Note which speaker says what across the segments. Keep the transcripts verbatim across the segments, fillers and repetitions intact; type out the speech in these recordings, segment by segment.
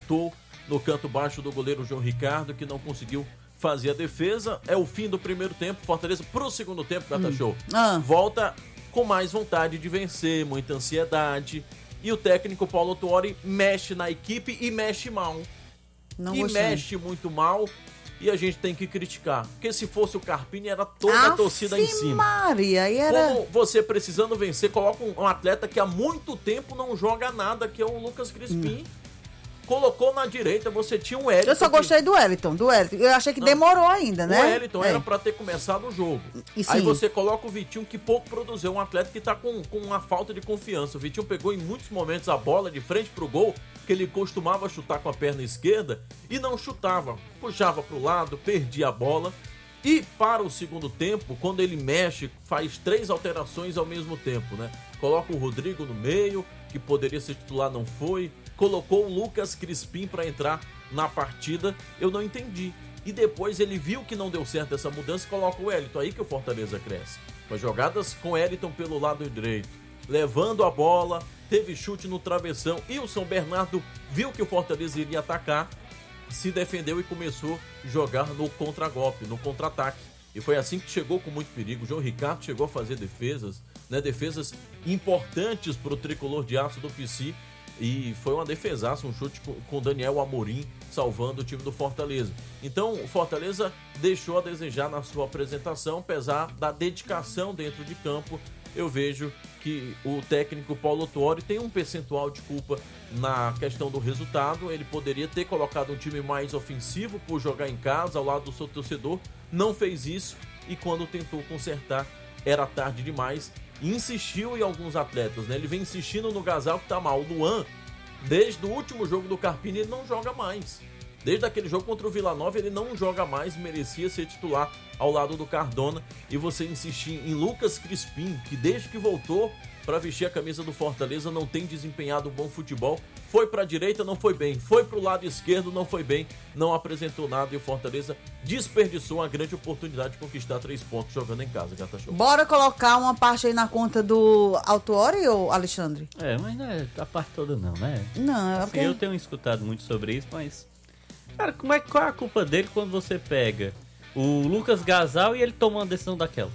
Speaker 1: chutou no canto baixo do goleiro João Ricardo, que não conseguiu fazer a defesa. É o fim do primeiro tempo. Fortaleza pro segundo tempo, Gata
Speaker 2: Hum.
Speaker 1: Show.
Speaker 2: Ah.
Speaker 1: Volta com mais vontade de vencer, muita ansiedade. E o técnico Paulo Tuori mexe na equipe e mexe mal.
Speaker 2: Não
Speaker 1: e
Speaker 2: gostei.
Speaker 1: mexe muito mal. E a gente tem que criticar. Porque se fosse o Carpini, era toda a
Speaker 2: Aff,
Speaker 1: torcida em cima.
Speaker 2: Maria, aí era...
Speaker 1: Como você precisando vencer, coloca um, um atleta que há muito tempo não joga nada, que é o Lucas Crispim. Hum. Colocou na direita, você tinha um Wellington.
Speaker 2: Eu só gostei que... do Wellington, do Wellington. Eu achei que não, demorou ainda, né?
Speaker 1: O Wellington é. era pra ter começado o jogo.
Speaker 2: E
Speaker 1: Aí você coloca o Vitinho, que pouco produziu, um atleta que tá com, com uma falta de confiança. O Vitinho pegou em muitos momentos a bola de frente pro gol, que ele costumava chutar com a perna esquerda, e não chutava. Puxava pro lado, perdia a bola. E para o segundo tempo, quando ele mexe, faz três alterações ao mesmo tempo, né? Coloca o Rodrigo no meio, que poderia ser titular, não foi. Colocou o Lucas Crispim para entrar na partida, eu não entendi. E depois ele viu que não deu certo essa mudança e coloca o Wellington, aí que o Fortaleza cresce. Com as jogadas com o Wellington pelo lado direito, levando a bola, teve chute no travessão e o São Bernardo viu que o Fortaleza iria atacar, se defendeu e começou a jogar no contragolpe, no contra-ataque. E foi assim que chegou com muito perigo. O João Ricardo chegou a fazer defesas, né, defesas importantes para o tricolor de aço do P C. E foi uma defesaça, um chute com o Daniel Amorim salvando o time do Fortaleza. Então o Fortaleza deixou a desejar na sua apresentação, apesar da dedicação dentro de campo. Eu vejo que o técnico Paulo Tuori tem um percentual de culpa na questão do resultado. Ele poderia ter colocado um time mais ofensivo por jogar em casa, ao lado do seu torcedor. Não fez isso e quando tentou consertar era tarde demais. E insistiu em alguns atletas, né? Ele vem insistindo no Gasal, que tá mal. O Luan, desde o último jogo do Carpini, ele não joga mais. Desde aquele jogo contra o Vila Nova, ele não joga mais, merecia ser titular ao lado do Cardona. E você insistir em Lucas Crispim, que desde que voltou para vestir a camisa do Fortaleza não tem desempenhado um bom futebol. Foi para a direita, não foi bem. Foi para o lado esquerdo, não foi bem. Não apresentou nada e o Fortaleza desperdiçou uma grande oportunidade de conquistar três pontos jogando em casa, Gata Show.
Speaker 2: Bora colocar uma parte aí na conta do Autuori, ou Alexandre?
Speaker 3: É, mas não é a parte toda não, né?
Speaker 2: Não, é
Speaker 3: assim,
Speaker 2: porque...
Speaker 3: Eu tenho escutado muito sobre isso, mas... Cara, como é, qual é a culpa dele quando você pega o Lucas Gasal e ele toma uma decisão daquela?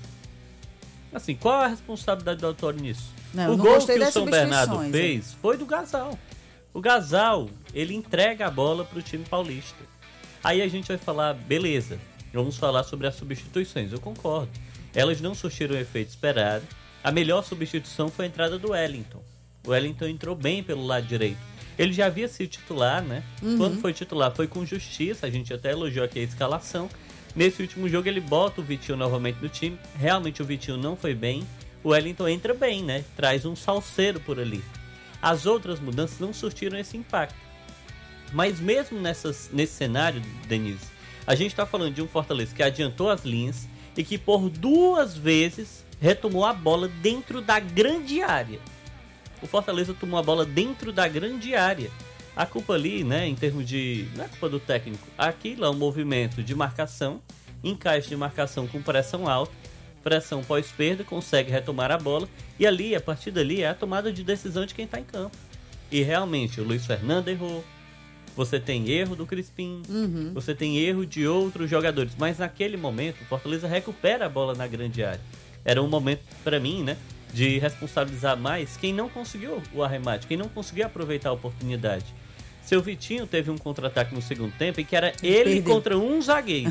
Speaker 3: Assim, qual é a responsabilidade do Autuori nisso?
Speaker 2: Não,
Speaker 3: o
Speaker 2: não
Speaker 3: gol
Speaker 2: gostei
Speaker 3: que o
Speaker 2: das
Speaker 3: São Bernardo
Speaker 2: substituições,
Speaker 3: fez
Speaker 2: hein?
Speaker 3: foi do Gasal. O Gasal, ele entrega a bola pro time paulista. Aí a gente vai falar, beleza, vamos falar sobre as substituições. Eu concordo. Elas não surtiram o efeito esperado. A melhor substituição foi a entrada do Wellington. O Wellington entrou bem pelo lado direito. Ele já havia sido titular, né?
Speaker 2: Uhum.
Speaker 3: Quando foi titular foi com justiça. A gente até elogiou aqui a escalação. Nesse último jogo ele bota o Vitinho novamente no time. Realmente o Vitinho não foi bem. O Wellington entra bem, né? Traz um salseiro por ali. As outras mudanças não surtiram esse impacto. Mas mesmo nessas, nesse cenário, Denise, a gente está falando de um Fortaleza que adiantou as linhas e que por duas vezes retomou a bola dentro da grande área. O Fortaleza tomou a bola dentro da grande área. A culpa ali, né, em termos de... Não é culpa do técnico. Aquilo é um movimento de marcação, encaixe de marcação com pressão alta, pressão pós-perda, consegue retomar a bola. E ali, a partir dali, é a tomada de decisão de quem está em campo. E realmente, o Luiz Fernando errou. Você tem erro do Crispim.
Speaker 2: Uhum.
Speaker 3: Você tem erro de outros jogadores. Mas naquele momento, o Fortaleza recupera a bola na grande área. Era um momento, para mim, né, de responsabilizar mais quem não conseguiu o arremate, quem não conseguiu aproveitar a oportunidade. Seu Vitinho teve um contra-ataque no segundo tempo em que era ele
Speaker 2: Perdeu.
Speaker 3: contra um zagueiro.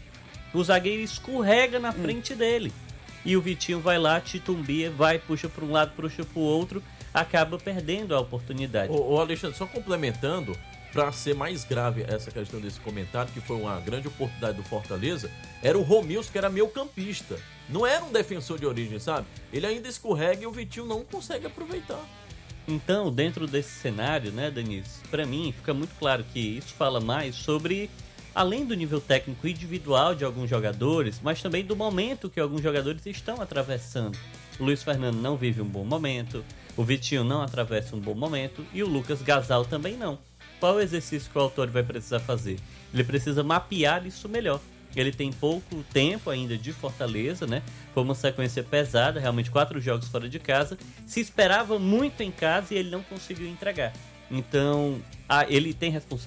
Speaker 3: O zagueiro escorrega na frente dele. E o Vitinho vai lá, titumbia, vai, puxa para um lado, puxa para o outro, acaba perdendo a oportunidade.
Speaker 1: Ô, ô Alexandre, só complementando, para ser mais grave essa questão desse comentário, que foi uma grande oportunidade do Fortaleza, era o Romilson, que era meio campista. Não era um defensor de origem, sabe? Ele ainda escorrega e o Vitinho não consegue aproveitar.
Speaker 3: Então, dentro desse cenário, né, Denise, para mim fica muito claro que isso fala mais sobre, além do nível técnico individual de alguns jogadores, mas também do momento que alguns jogadores estão atravessando. O Luiz Fernando não vive um bom momento, o Vitinho não atravessa um bom momento e o Lucas Gasal também não. Qual o exercício que o Autuori vai precisar fazer? Ele precisa mapear isso melhor. Ele tem pouco tempo ainda de Fortaleza, né? Foi uma sequência pesada, realmente quatro jogos fora de casa. Se esperava muito em casa e ele não conseguiu entregar. Então, ah, ele tem responsabilidade.